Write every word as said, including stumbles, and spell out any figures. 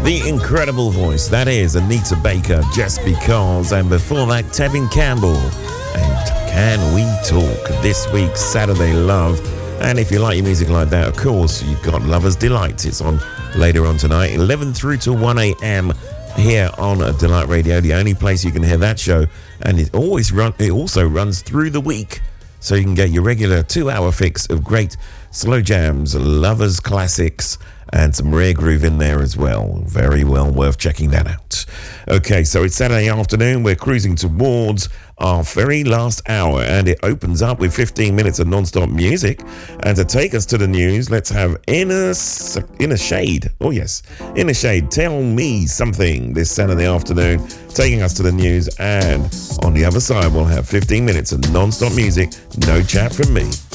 The incredible voice, that is Anita Baker, Just Because, and before that, Tevin Campbell. And Can We Talk? This week's Saturday Love. And if you like your music like that, of course, you've got Lover's Delight. It's on later on tonight, eleven through to one a.m. here on Delight Radio, the only place you can hear that show. And it always run. It also runs through the week, so you can get your regular two-hour fix of great slow jams, lovers classics, and some rare groove in there as well. Very well worth checking that out. Okay, so it's Saturday afternoon. We're cruising towards our very last hour, and it opens up with fifteen minutes of non-stop music. And to take us to the news, let's have Inner, Inner Shade. Oh, yes. Inner Shade, Tell Me Something this Saturday afternoon, taking us to the news. And on the other side, we'll have fifteen minutes of non-stop music. No chat from me.